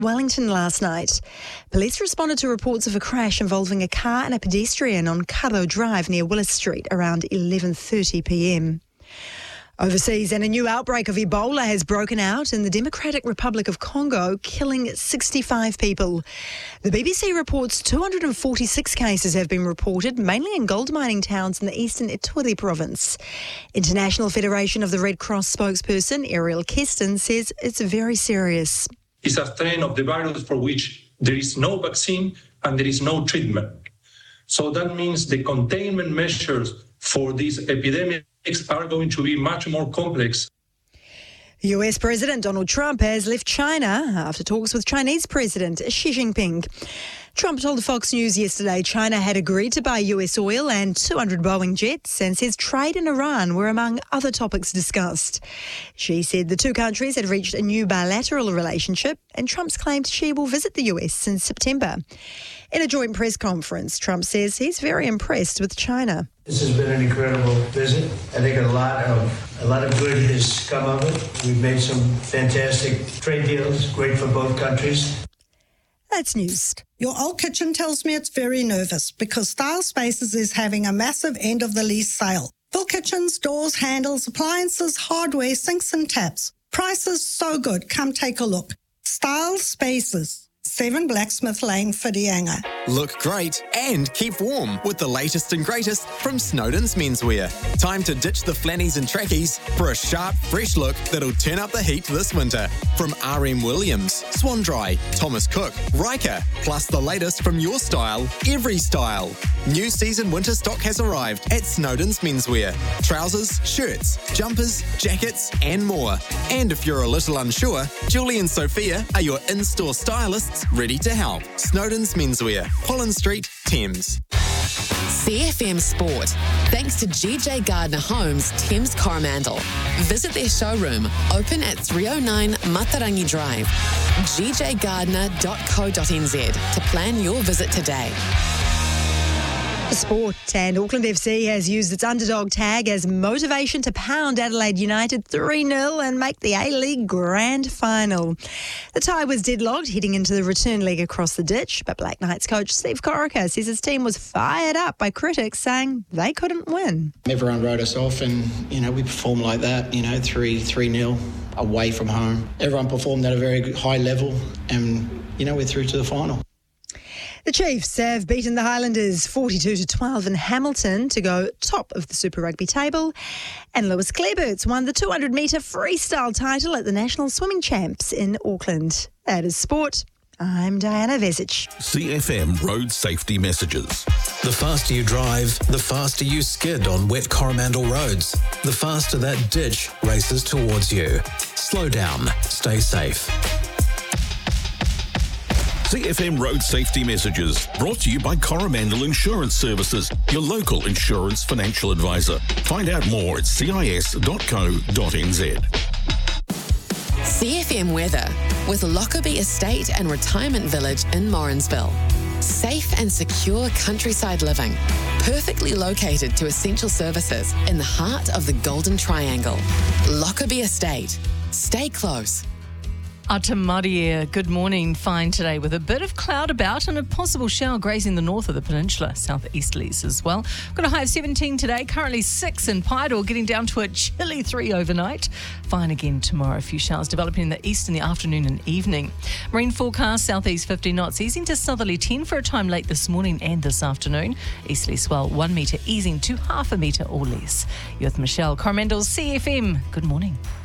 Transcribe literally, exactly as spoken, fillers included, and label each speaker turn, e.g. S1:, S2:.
S1: Wellington last night. Police responded to reports of a crash involving a car and a pedestrian on Caddo Drive near Willis Street around eleven thirty p m. Overseas, and a new outbreak of Ebola has broken out in the Democratic Republic of Congo, killing sixty-five people. The B B C reports two hundred forty-six cases have been reported, mainly in gold mining towns in the eastern Ituri province. International Federation of the Red Cross spokesperson Ariel Keston says it's very serious.
S2: It's a strain of the virus for which there is no vaccine and there is no treatment. So that means the containment measures for this epidemic are going to be much more complex.
S1: U S President Donald Trump has left China after talks with Chinese President Xi Jinping. Trump told Fox News yesterday China had agreed to buy U S oil and two hundred Boeing jets and says trade in Iran were among other topics discussed. Xi said the two countries had reached a new bilateral relationship, and Trump's claimed Xi will visit the U S in September. In a joint press conference, Trump says he's very impressed with China.
S3: This has been an incredible visit. I think a lot of a lot of good has come of it. We've made some fantastic trade deals, great for both countries.
S1: That's news.
S4: Your old kitchen tells me it's very nervous because Style Spaces is having a massive end of the lease sale. Full kitchens, doors, handles, appliances, hardware, sinks and taps. Prices so good. Come take a look. Style Spaces. seven Blacksmith Lane, Whitianga.
S5: Look great and keep warm with the latest and greatest from Snowden's Menswear. Time to ditch the flannies and trackies for a sharp, fresh look that'll turn up the heat this winter. From R M Williams, Swan Dry, Thomas Cook, Riker, plus the latest from your style, every style. New season winter stock has arrived at Snowden's Menswear. Trousers, shirts, jumpers, jackets and more. And if you're a little unsure, Julie and Sophia are your in-store stylists ready to help. Snowden's Menswear, Holland Street, Thames.
S6: C F M Sport. Thanks to G J Gardner Homes, Thames Coromandel. Visit their showroom, open at three oh nine Matarangi Drive. g j gardner dot co dot n z to plan your visit today.
S1: Sport, and Auckland F C has used its underdog tag as motivation to pound Adelaide United three nil and make the A-League Grand Final. The tie was deadlocked heading into the return leg across the ditch, but Black Knights coach Steve Corica says his team was fired up by critics saying they couldn't win.
S7: Everyone wrote us off and, you know, we performed like that, you know, three three nil away from home. Everyone performed at a very high level and, you know, we're through to the final.
S1: The Chiefs have beaten the Highlanders forty-two to twelve in Hamilton to go top of the Super Rugby table. And Lewis Clareberts won the two hundred metre freestyle title at the National Swimming Champs in Auckland. That is sport. I'm Diana Vesic.
S8: C F M Road Safety Messages.
S9: The faster you drive, the faster you skid on wet Coromandel roads. The faster that ditch races towards you. Slow down. Stay safe.
S8: C F M Road Safety Messages, brought to you by Coromandel Insurance Services, your local insurance financial advisor. Find out more at c i s dot co dot n z.
S6: C F M weather with Lockerbie Estate and Retirement Village in Morrinsville. Safe and secure countryside living, perfectly located to essential services in the heart of the Golden Triangle. Lockerbie Estate. Stay close.
S10: Atamaria, good morning. Fine today with a bit of cloud about and a possible shower grazing the north of the peninsula, southeasterlies as well. Got a high of seventeen today, currently six in Paidor, getting down to a chilly three overnight. Fine again tomorrow, a few showers developing in the east in the afternoon and evening. Marine forecast, southeast fifty knots, easing to southerly ten for a time late this morning and this afternoon. Easterly swell one metre, easing to half a metre or less. You're with Michelle, Coromandel's C F M. Good morning.